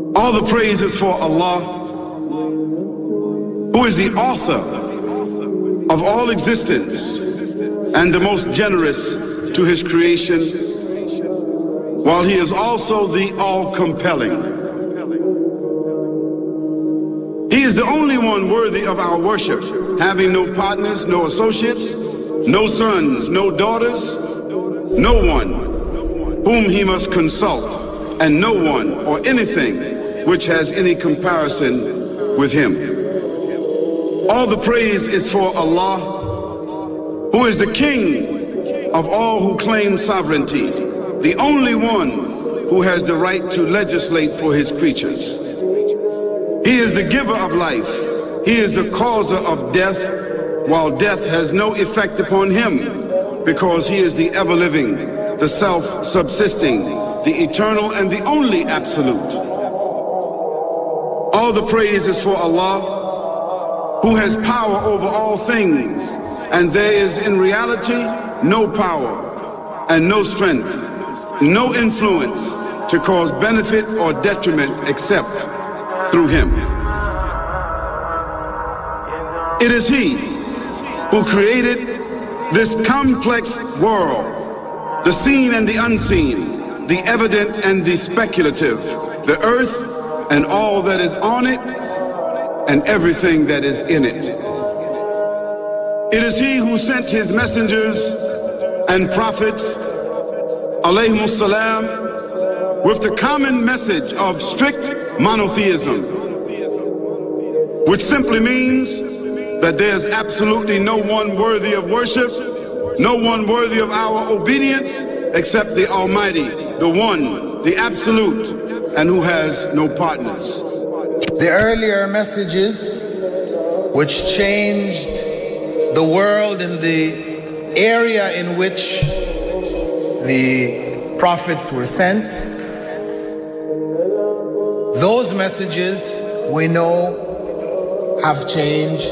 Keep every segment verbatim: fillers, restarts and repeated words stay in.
All the praise is for Allah, who is the author of all existence and the most generous to his creation, while he is also the all-compelling. He is the only one worthy of our worship, having no partners, no associates, no sons, no daughters, no one whom he must consult, and no one or anything which has any comparison with him. All the praise is for Allah, who is the King of all who claim sovereignty, the only one who has the right to legislate for his creatures. He is the giver of life. He is the causer of death, while death has no effect upon him, because he is the ever-living, the self-subsisting, the eternal and the only absolute. All the praise is for Allah, who has power over all things, and there is in reality no power and no strength, no influence to cause benefit or detriment except through him. It is he who created this complex world, the seen and the unseen, the evident and the speculative, the earth and all that is on it, and everything that is in it. It is he who sent his messengers and prophets, alayhimus salam, with the common message of strict monotheism, which simply means that there's absolutely no one worthy of worship, no one worthy of our obedience except the Almighty, the One, the Absolute, and who has no partners. The earlier messages, which changed the world in the area in which the prophets were sent, those messages we know have changed,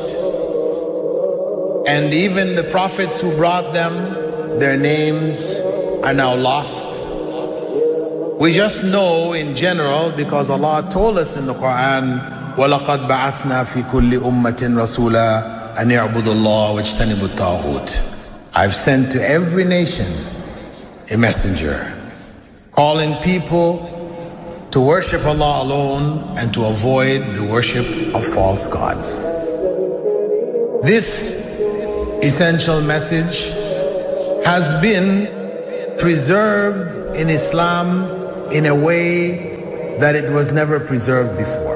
and even the prophets who brought them, their names are now lost. We just know in general because Allah told us in the Quran, وَلَقَدْ بَعَثْنَا فِي كُلِّ أُمَّةٍ رَسُولًا أَنْ يَعْبُدُوا اللَّهَ وَاجْتَنِبُوا الطَّاغُوتَ. I've sent to every nation a messenger, calling people to worship Allah alone and to avoid the worship of false gods. This essential message has been preserved in Islam in a way that it was never preserved before.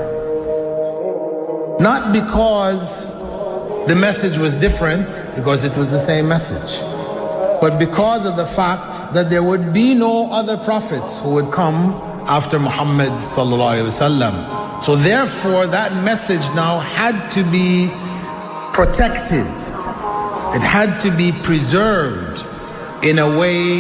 Not because the message was different, because it was the same message, but because of the fact that there would be no other prophets who would come after Muhammad sallallahu alaihi wasallam. So therefore that message now had to be protected. It had to be preserved in a way